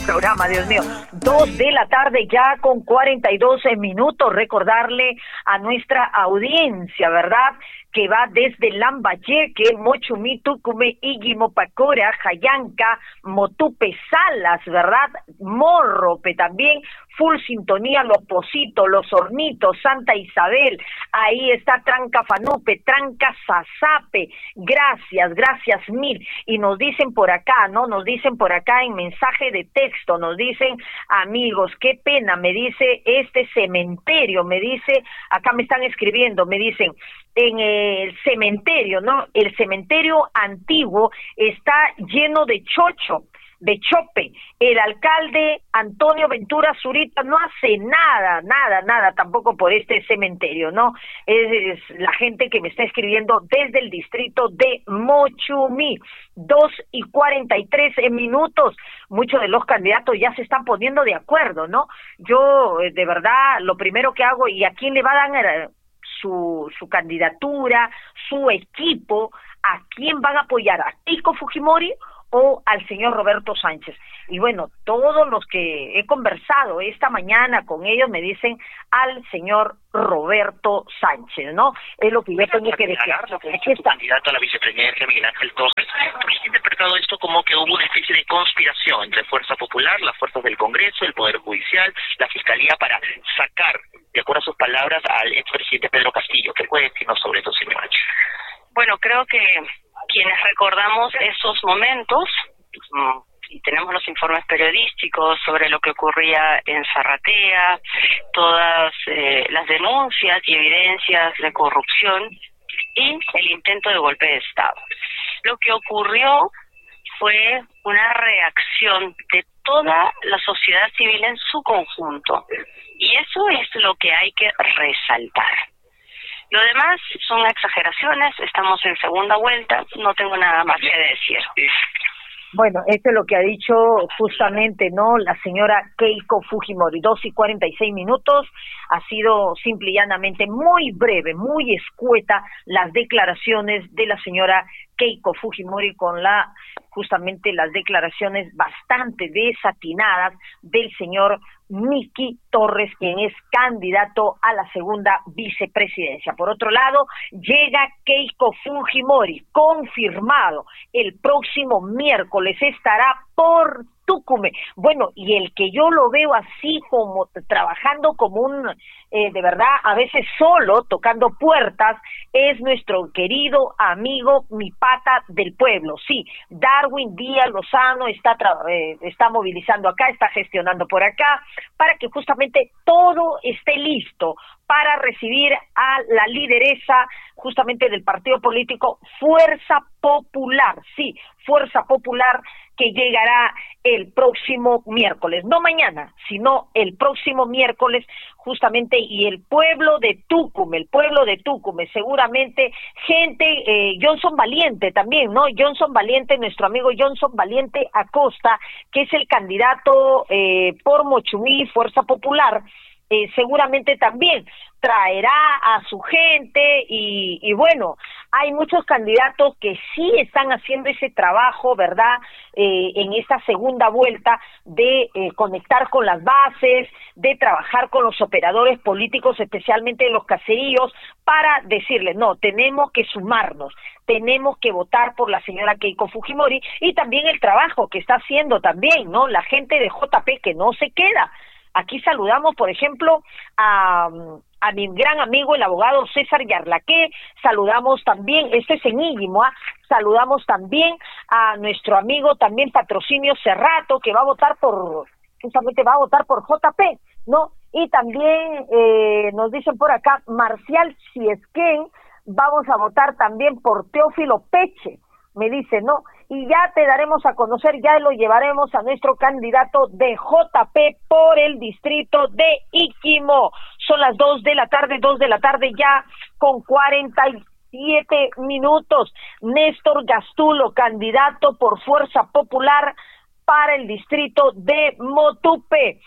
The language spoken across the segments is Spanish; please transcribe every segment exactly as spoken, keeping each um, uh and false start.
programa, Dios mío. Dos de la tarde ya con cuarenta y dos minutos. Recordarle a nuestra audiencia, ¿verdad?, que va desde Lambayeque, Mochumí, Tucumé, Iguimopacora, Jayanca, Motupe, Salas, ¿verdad?, Morrope también, full sintonía, Los Positos, Los Hornitos, Santa Isabel, ahí está Trancafanupe, Trancazazape, gracias, gracias mil, y nos dicen por acá, ¿no?, nos dicen por acá en mensaje de texto, nos dicen, amigos, qué pena, me dice este cementerio, me dice, acá me están escribiendo, me dicen, en el cementerio, ¿no?, el cementerio antiguo está lleno de chocho, de chope. El alcalde Antonio Ventura Zurita no hace nada, nada, nada tampoco por este cementerio, ¿no? Es, es la gente que me está escribiendo desde el distrito de Mochumí. Dos y cuarenta y tres minutos. Muchos de los candidatos ya se están poniendo de acuerdo, ¿no? Yo, de verdad, lo primero que hago, ¿y a quién le va a dar su, su candidatura, su equipo? ¿A quién van a apoyar? ¿A Keiko Fujimori o al señor Roberto Sánchez? Y bueno, todos los que he conversado esta mañana con ellos me dicen al señor Roberto Sánchez, ¿no? Es lo que yo tengo que decir. Aquí está. Candidato a la vicepresidencia, Miguel Ángel Torres. ¿Por qué he interpretado esto como que hubo una especie de conspiración entre Fuerza Popular, las fuerzas del Congreso, el Poder Judicial, la Fiscalía, para sacar, de acuerdo a sus palabras, al expresidente Pedro Castillo? ¿Qué puede decirnos sobre esto, señor? Bueno, creo que quienes recordamos esos momentos y tenemos los informes periodísticos sobre lo que ocurría en Zarratea, todas eh, las denuncias y evidencias de corrupción y el intento de golpe de Estado. Lo que ocurrió fue una reacción de toda la sociedad civil en su conjunto, y eso es lo que hay que resaltar. Lo demás son exageraciones, estamos en segunda vuelta, no tengo nada más que decir. Bueno, esto es lo que ha dicho justamente, ¿no?, la señora Keiko Fujimori. Dos y cuarenta y seis minutos, ha sido simple y llanamente muy breve, muy escueta las declaraciones de la señora Keiko Fujimori, con la justamente las declaraciones bastante desatinadas del señor Miki Torres, quien es candidato a la segunda vicepresidencia. Por otro lado, llega Keiko Fujimori, confirmado, el próximo miércoles estará por Tucumé. Bueno, y el que yo lo veo así como trabajando como un, eh, de verdad, a veces solo, tocando puertas, es nuestro querido amigo, mi pata del pueblo. Sí, Darwin Díaz Lozano está, eh, está movilizando acá, está gestionando por acá, para que justamente todo esté listo para recibir a la lideresa justamente del partido político Fuerza Popular, sí, Fuerza Popular, que llegará el próximo miércoles, no mañana, sino el próximo miércoles justamente, y el pueblo de Tucumé, el pueblo de Tucumé, seguramente gente, eh, Johnson Valiente también, ¿no? Johnson Valiente, nuestro amigo Johnson Valiente Acosta, que es el candidato eh, por Mochumí, Fuerza Popular, Eh, seguramente también traerá a su gente y, y bueno, hay muchos candidatos que sí están haciendo ese trabajo, ¿verdad?, eh, en esta segunda vuelta de eh, conectar con las bases, de trabajar con los operadores políticos, especialmente de los caseríos, para decirles, no, tenemos que sumarnos, tenemos que votar por la señora Keiko Fujimori, y también el trabajo que está haciendo también, ¿no?, la gente de J P, que no se queda. Aquí saludamos, por ejemplo, a, a mi gran amigo, el abogado César Yarlaqué, saludamos también, este es en Íguimo, ¿eh? Saludamos también a nuestro amigo también Patrocinio Cerrato, que va a votar por, justamente va a votar por J P, ¿no? Y también eh, nos dicen por acá, Marcial Ciesquén, vamos a votar también por Teófilo Peche, me dice, ¿no? Y ya te daremos a conocer, ya lo llevaremos a nuestro candidato de J P por el distrito de Iquimo. Son las dos de la tarde, dos de la tarde ya con cuarenta y siete minutos. Néstor Gastulo, candidato por Fuerza Popular para el distrito de Motupe.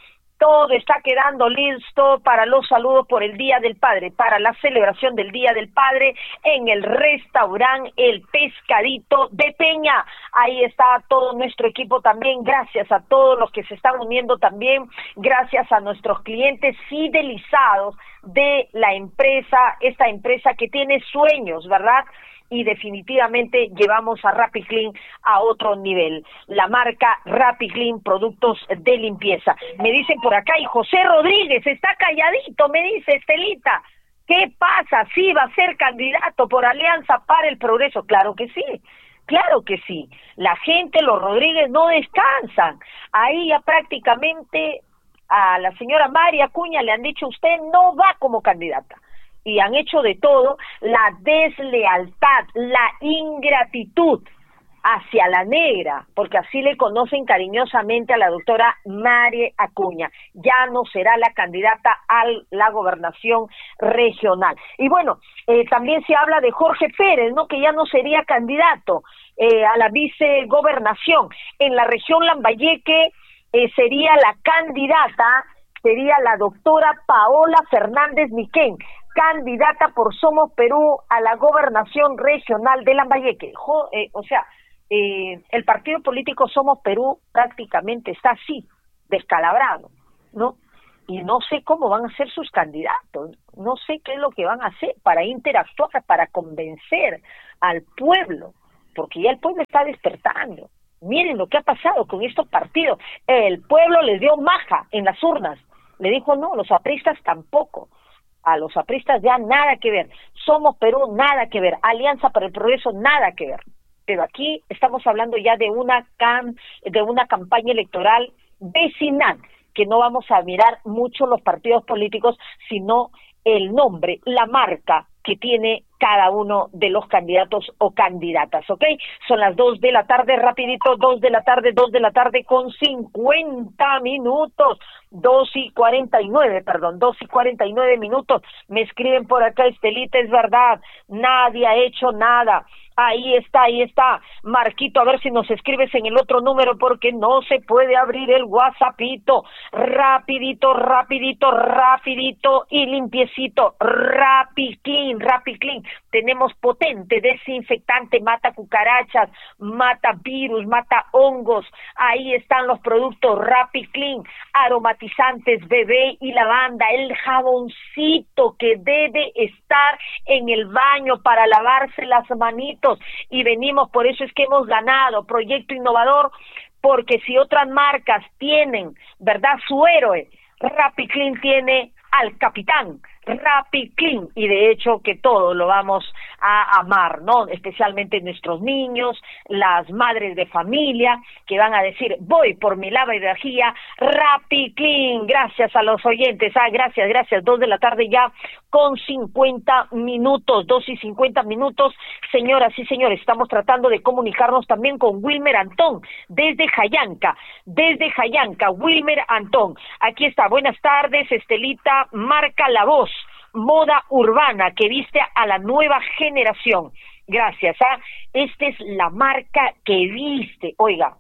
todo está quedando listo para los saludos por el Día del Padre, para la celebración del Día del Padre en el restaurante El Pescadito de Peña. Ahí está todo nuestro equipo también, gracias a todos los que se están uniendo también, gracias a nuestros clientes fidelizados de la empresa, esta empresa que tiene sueños, ¿verdad? Y definitivamente llevamos a RappiClean a otro nivel. La marca RappiClean, productos de limpieza. Me dicen por acá, y José Rodríguez está calladito, me dice Estelita. ¿Qué pasa? Sí, va a ser candidato por Alianza para el Progreso. Claro que sí, claro que sí. La gente, los Rodríguez, no descansan. Ahí ya prácticamente a la señora María Acuña le han dicho, usted no va como candidata. Y han hecho de todo, la deslealtad, la ingratitud hacia la negra, porque así le conocen cariñosamente a la doctora María Acuña. Ya no será la candidata a la gobernación regional. Y bueno, eh, también se habla de Jorge Pérez, ¿no? Que ya no sería candidato eh, a la vicegobernación. En la región Lambayeque eh, sería la candidata, sería la doctora Paola Fernández Miquén, candidata por Somos Perú a la gobernación regional de Lambayeque. Jo, eh, o sea, eh, el partido político Somos Perú prácticamente está así, descalabrado, ¿no? Y no sé cómo van a ser sus candidatos, no sé qué es lo que van a hacer para interactuar, para convencer al pueblo, porque ya el pueblo está despertando. Miren lo que ha pasado con estos partidos. El pueblo les dio maja en las urnas. Le dijo no, los apristas tampoco. A los apristas ya nada que ver. Somos Perú, nada que ver. Alianza para el Progreso, nada que ver. Pero aquí estamos hablando ya de una cam de una campaña electoral vecinal, que no vamos a mirar mucho los partidos políticos, sino el nombre, la marca que tiene cada uno de los candidatos o candidatas, ¿ok? Son las dos de la tarde, rapidito, dos de la tarde, dos de la tarde con cincuenta minutos, dos y cuarenta y nueve, perdón, dos y cuarenta y nueve minutos. Me escriben por acá, Estelita, es verdad, nadie ha hecho nada. Ahí está, ahí está. Marquito, a ver si nos escribes en el otro número porque no se puede abrir el WhatsAppito. Rapidito, rapidito, rapidito y limpiecito. RappiClean, RappiClean. Tenemos potente desinfectante, mata cucarachas, mata virus, mata hongos. Ahí están los productos RappiClean, aromatizantes, bebé y lavanda, el jaboncito que debe estar en el baño para lavarse las manitas. Y venimos, por eso es que hemos ganado proyecto innovador, porque si otras marcas tienen, ¿verdad?, su héroe, RappiClean tiene al capitán RappiClean, y de hecho que todos lo vamos a amar, ¿no? Especialmente nuestros niños, las madres de familia, que van a decir, voy por mi lava y vajilla, RappiClean. Gracias a los oyentes, ah, gracias, gracias, dos de la tarde ya con cincuenta minutos, dos y cincuenta minutos, señoras y señores, estamos tratando de comunicarnos también con Wilmer Antón, desde Jayanca, desde Jayanca, Wilmer Antón, aquí está, buenas tardes, Estelita, marca La Voz, moda urbana que viste a la nueva generación. Gracias, ¿ah? Esta es la marca que viste. Oiga,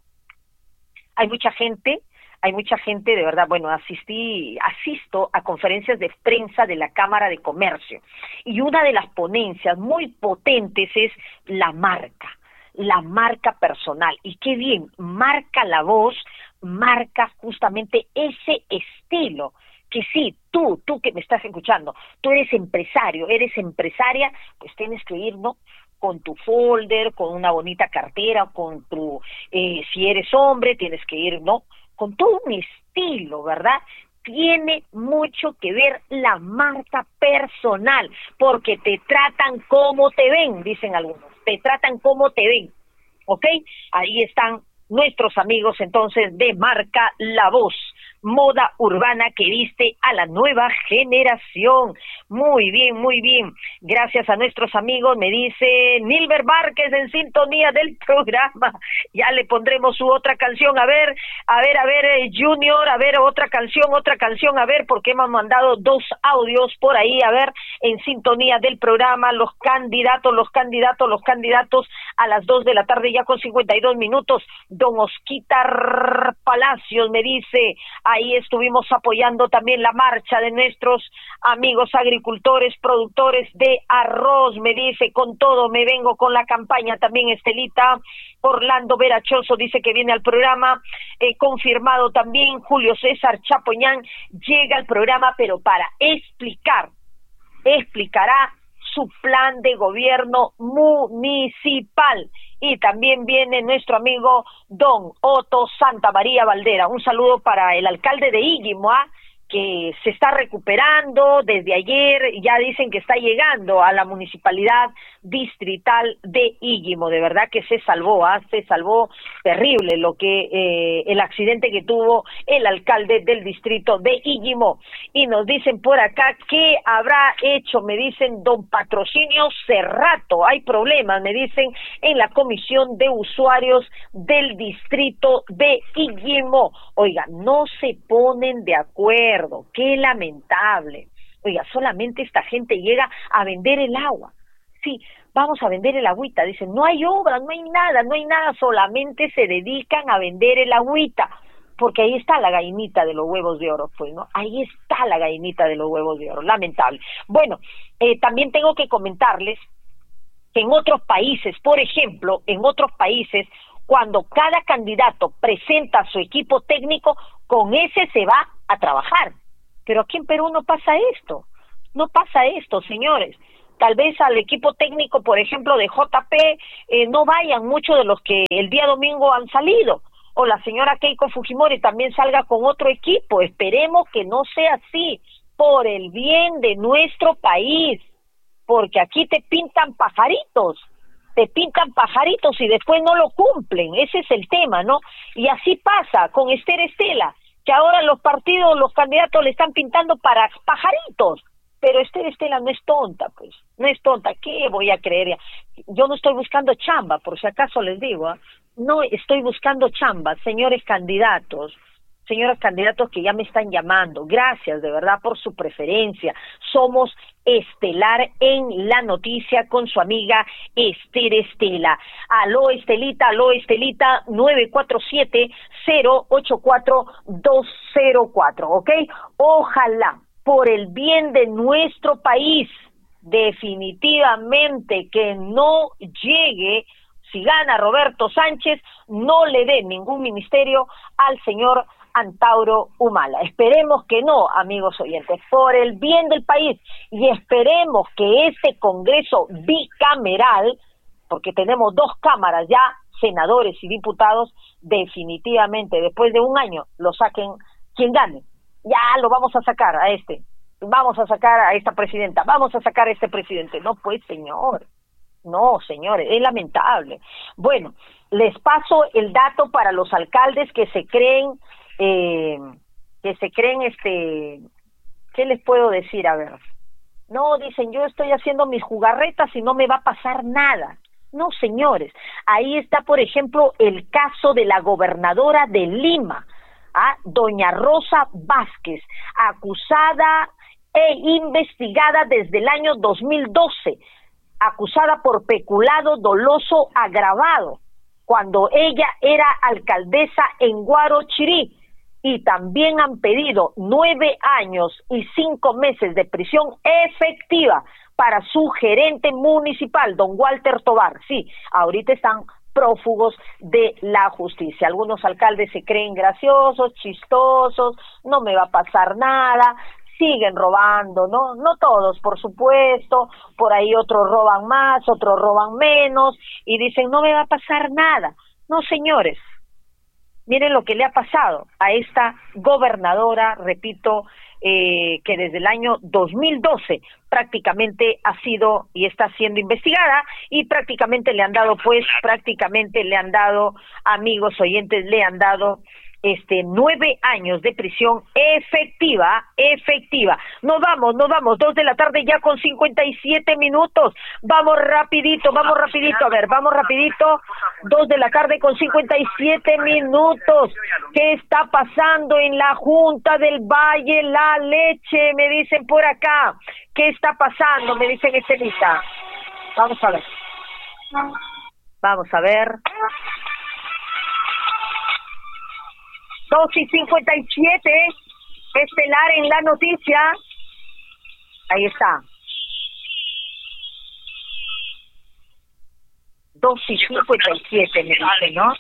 hay mucha gente, hay mucha gente, de verdad, bueno, asistí, asisto a conferencias de prensa de la Cámara de Comercio, y una de las ponencias muy potentes es la marca, la marca personal, y qué bien, marca La Voz, marca justamente ese estilo, que sí, tú, tú que me estás escuchando, tú eres empresario, eres empresaria, pues tienes que ir, ¿no?, con tu folder, con una bonita cartera, con tu, eh, si eres hombre, tienes que ir, ¿no?, con todo un estilo, ¿verdad? Tiene mucho que ver la marca personal, porque te tratan como te ven, dicen algunos, te tratan como te ven, ¿ok? Ahí están nuestros amigos entonces de marca La Voz, moda urbana que viste a la nueva generación. Muy bien, muy bien. Gracias a nuestros amigos, me dice Nilber Márquez en sintonía del programa. Ya le pondremos su otra canción. A ver, a ver, a ver, eh, Junior, a ver, otra canción, otra canción, a ver, porque hemos mandado dos audios por ahí, a ver, en sintonía del programa, los candidatos, los candidatos, los candidatos a las dos de la tarde, ya con cincuenta y dos minutos. Don Osquitar Palacios me dice, ahí estuvimos apoyando también la marcha de nuestros amigos agricultores, productores de arroz, me dice, con todo me vengo con la campaña también Estelita. Orlando Verachoso dice que viene al programa, eh, confirmado también. Julio César Chapoñán llega al programa, pero para explicar, explicará su plan de gobierno municipal. Y también viene nuestro amigo don Otto Santamaría Valdera. Un saludo para el alcalde de Íguimo, ¿ah? que se está recuperando desde ayer, ya dicen que está llegando a la municipalidad distrital de Íguimo. De verdad que se salvó, ¿ah? se salvó terrible lo que eh, el accidente que tuvo el alcalde del distrito de Íguimo. Y nos dicen por acá, ¿qué habrá hecho? Me dicen don Patrocinio Cerrato. Hay problemas, me dicen, en la comisión de usuarios del distrito de Íguimo. Oiga, no se ponen de acuerdo. Qué lamentable. Oiga, solamente esta gente llega a vender el agua. Sí, vamos a vender el agüita. Dicen, no hay obra, no hay nada, no hay nada, solamente se dedican a vender el agüita. Porque ahí está la gallinita de los huevos de oro, pues, ¿no? Ahí está la gallinita de los huevos de oro, lamentable. Bueno, eh, también tengo que comentarles que en otros países, por ejemplo, en otros países, cuando cada candidato presenta su equipo técnico, con ese se va a trabajar. Pero aquí en Perú no pasa esto, no pasa esto, señores. Tal vez al equipo técnico, por ejemplo, de J P, eh, no vayan muchos de los que el día domingo han salido, o la señora Keiko Fujimori también salga con otro equipo. Esperemos que no sea así, por el bien de nuestro país, porque aquí te pintan pajaritos, te pintan pajaritos y después no lo cumplen. Ese es el tema, ¿no? Y así pasa con Esther Estela, que ahora los partidos, los candidatos le están pintando para pajaritos, pero Esther Estela no es tonta, pues, no es tonta. ¿Qué voy a creer? Yo no estoy buscando chamba, por si acaso les digo, ¿eh? No estoy buscando chamba, señores candidatos, señores candidatos que ya me están llamando, gracias de verdad por su preferencia. Somos Estelar en la noticia con su amiga Esther Estela. Aló Estelita, aló Estelita, nueve cuatro siete, cero ocho cuatro, dos cero cuatro, ¿ok? Ojalá, por el bien de nuestro país, definitivamente que no llegue, si gana Roberto Sánchez, no le dé ningún ministerio al señor Antauro Humala. Esperemos que no, amigos oyentes, por el bien del país, y esperemos que este Congreso bicameral, porque tenemos dos cámaras ya, senadores y diputados, definitivamente después de un año lo saquen quien gane. Ya lo vamos a sacar a este, vamos a sacar a esta presidenta, vamos a sacar a este presidente. No, pues, señor, no, señores, es lamentable. Bueno, les paso el dato para los alcaldes que se creen Eh, que se creen, este, ¿qué les puedo decir? A ver, no, dicen, yo estoy haciendo mis jugarretas y no me va a pasar nada. No, señores, ahí está, por ejemplo, el caso de la gobernadora de Lima, ¿ah? doña Rosa Vázquez, acusada e investigada desde el año dos mil doce, acusada por peculado doloso agravado, cuando ella era alcaldesa en Guarochirí. Y también han pedido nueve años y cinco meses de prisión efectiva para su gerente municipal, don Walter Tobar. Sí, ahorita están prófugos de la justicia. Algunos alcaldes se creen graciosos, chistosos, no me va a pasar nada, siguen robando, ¿no? No todos, por supuesto, por ahí otros roban más, otros roban menos, y dicen, no me va a pasar nada. No, señores. Miren lo que le ha pasado a esta gobernadora, repito, eh, que desde el año dos mil doce prácticamente ha sido y está siendo investigada, y prácticamente le han dado, pues, prácticamente le han dado, amigos oyentes, le han dado este nueve años de prisión efectiva, efectiva. Nos vamos, nos vamos, dos de la tarde ya con cincuenta y siete minutos. Vamos rapidito, vamos rapidito, a ver, vamos rapidito, dos de la tarde con cincuenta y siete minutos. ¿Qué está pasando en la Junta del Valle La Leche? Me dicen por acá. ¿Qué está pasando? Me dicen Estelita. Vamos a ver. Vamos a ver. dos y cincuenta y siete, estelar en la noticia. Ahí está. dos y cincuenta y siete, me dice, ¿no?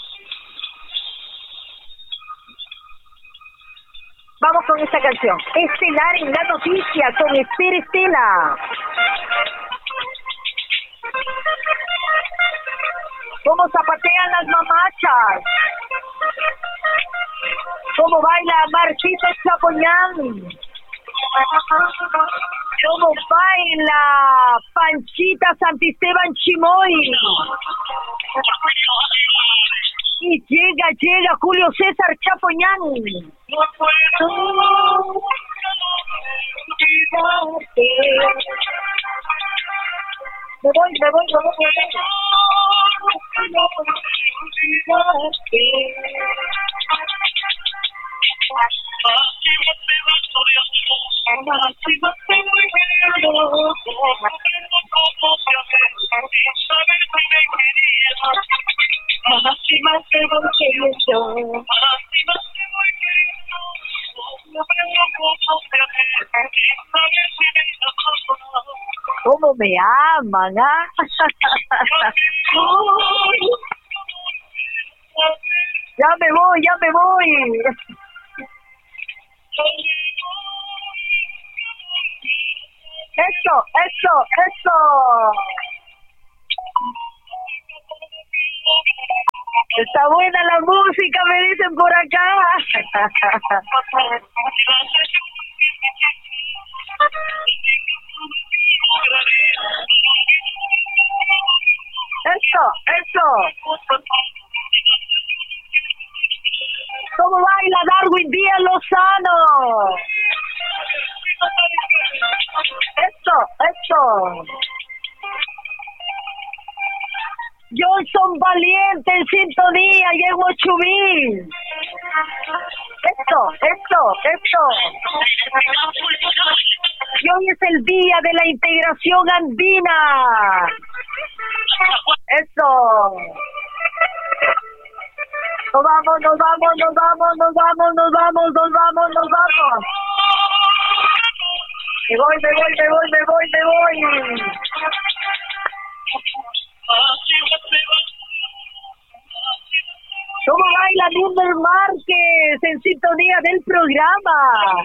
Vamos con esta canción. Estelar en la noticia con Esther Estela. Cómo zapatean las mamachas. Cómo baila Marquito Chapoñán. Cómo baila Panchita Santisteban Chimoy. Y llega, llega Julio César Chapoñán. Me voy, me voy, me voy. ¿Cómo me aman, ah? Ya me voy, ya me voy. Eso, eso, eso. Está buena la música, me dicen por acá. Eso, eso. ¿Cómo baila Darwin Díaz Lozano? Eso, eso. Johnson Valiente en sintonía y en ocho mil. Eso, eso, eso. Y hoy es el día de la integración andina. Eso. Nos vamos, nos vamos, nos vamos, nos vamos, nos vamos, nos vamos, nos vamos. Me voy, me voy, me voy, me voy, me voy. ¿Cómo baila Númer Márquez en sintonía del programa?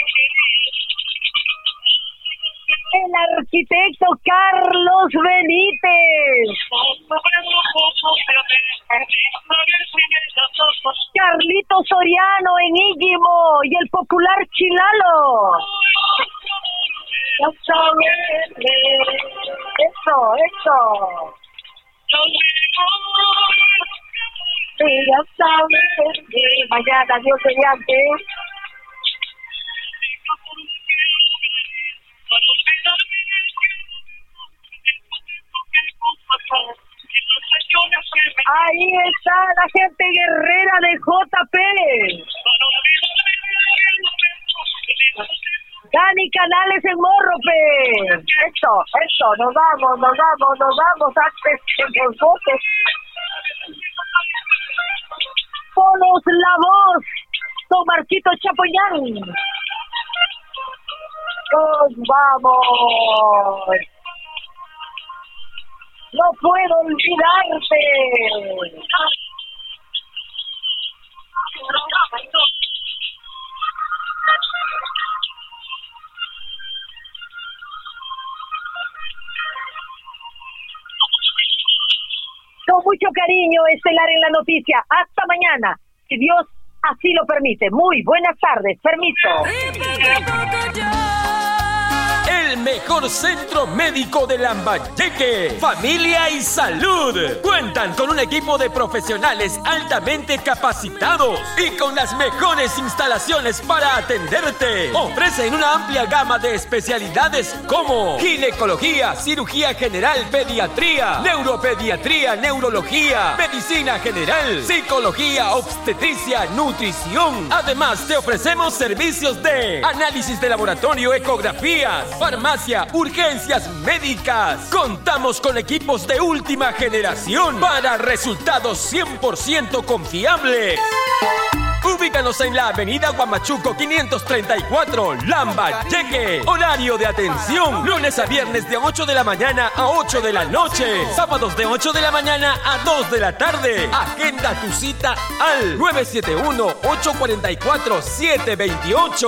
El arquitecto Carlos Benítez. Carlito Soriano en Íguimo y el popular Chilalo. Eso, eso. Sí, ya sabes. Mañana, Dios mediante. Ahí está la gente guerrera de J P. Dani Canales en Morrope. Eso, eso, nos vamos, nos vamos, nos vamos. Antes que los votos. Ponos la voz con Marquito Chapoñán. Nos vamos. No puedo olvidarte. Con mucho cariño, Estelar en la noticia. Hasta mañana, si Dios así lo permite. Muy buenas tardes. Permiso. El mejor centro médico de Lambayeque, familia y salud. Cuentan con un equipo de profesionales altamente capacitados y con las mejores instalaciones para atenderte. Ofrecen una amplia gama de especialidades como ginecología, cirugía general, pediatría, neuropediatría, neurología, medicina general, psicología, obstetricia, nutrición. Además, te ofrecemos servicios de análisis de laboratorio, ecografías, farmacia, urgencias médicas. Contamos con equipos de última generación para resultados cien por ciento confiables. Ubícanos en la avenida Huamachuco quinientos treinta y cuatro, Lambayeque. Horario de atención, lunes a viernes de ocho de la mañana a ocho de la noche. Sábados de ocho de la mañana a dos de la tarde. Agenda tu cita al nueve siete uno, ocho cuatro cuatro, siete dos ocho.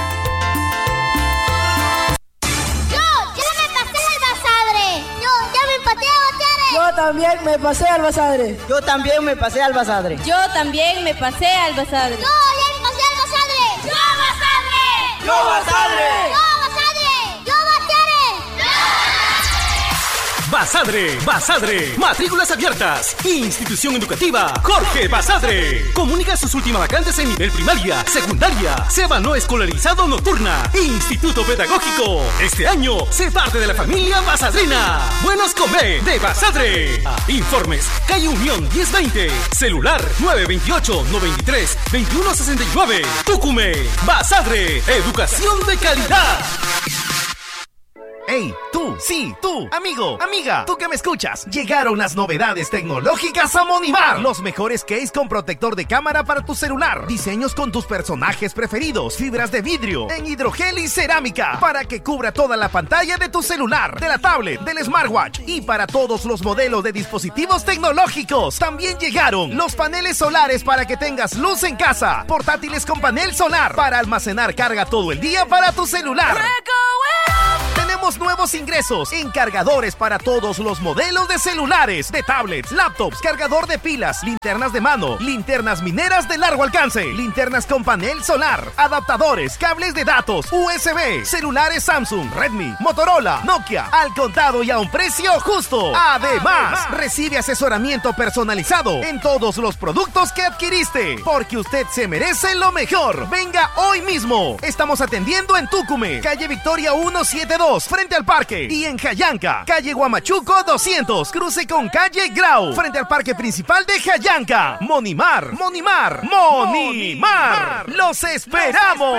Yo también me pasé al Basadre. Yo también me pasé al Basadre. Yo también me pasé al Basadre. Yo ya me pasé al Basadre. Yo Basadre. Yo Basadre. Yo Basadre. Yo Basadre. Basadre, Basadre, matrículas abiertas. Institución educativa Jorge Basadre. Comunica sus últimas vacantes en nivel primaria, secundaria, SEBA no escolarizado nocturna, Instituto Pedagógico. Este año, sé parte de la familia basadrina. Buenos Comer de Basadre. Informes, calle Unión diez veinte, celular nueve veintiocho, noventa y tres, veintiuno sesenta y nueve. Tucume, Basadre, educación de calidad. ¡Hey, tú! ¡Sí, tú! Amigo, amiga, tú que me escuchas. Llegaron las novedades tecnológicas a Monimar. Los mejores case con protector de cámara para tu celular. Diseños con tus personajes preferidos. Fibras de vidrio, en hidrogel y cerámica. Para que cubra toda la pantalla de tu celular, de la tablet, del smartwatch. Y para todos los modelos de dispositivos tecnológicos. También llegaron los paneles solares para que tengas luz en casa. Portátiles con panel solar para almacenar carga todo el día para tu celular. Tenemos nuevos ingresos en cargadores para todos los modelos de celulares, de tablets, laptops, cargador de pilas, linternas de mano, linternas mineras de largo alcance, linternas con panel solar, adaptadores, cables de datos, U S B, celulares Samsung, Redmi, Motorola, Nokia, al contado y a un precio justo. Además, recibe asesoramiento personalizado en todos los productos que adquiriste, porque usted se merece lo mejor. Venga hoy mismo. Estamos atendiendo en Tucume, calle Victoria ciento setenta y dos, frente al parque, y en Jayanca, calle Huamachuco doscientos, cruce con calle Grau, frente al parque principal de Jayanca. Monimar, Monimar, Monimar. ¡Los esperamos!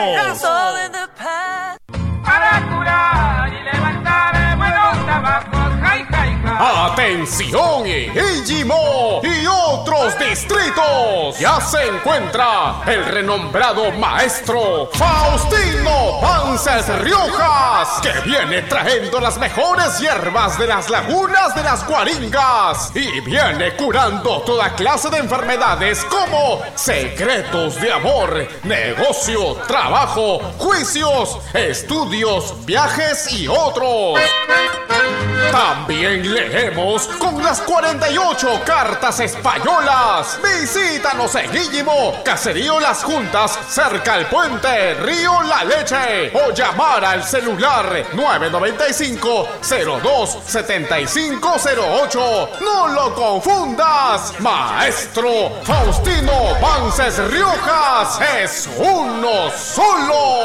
Para curar y levantar buenos trabajos, jai, jai, jai. ¡Atención! Ijimo y otros distritos. Ya se encuentra el renombrado maestro Faustino Vances Riojas, que viene trayendo las mejores hierbas de las lagunas de las Guaringas y viene curando toda clase de enfermedades como secretos de amor, negocio, trabajo, juicios, estudios, viajes y otros. También leemos con las cuarenta y ocho cartas españolas. Visítanos en Guillimo, Caserío Las Juntas, cerca al puente Río La Leche, o llamar al celular nueve nueve cinco, cero dos, siete cinco cero ocho. ¡No lo confundas! Maestro Faustino Vances Riojas es uno solo.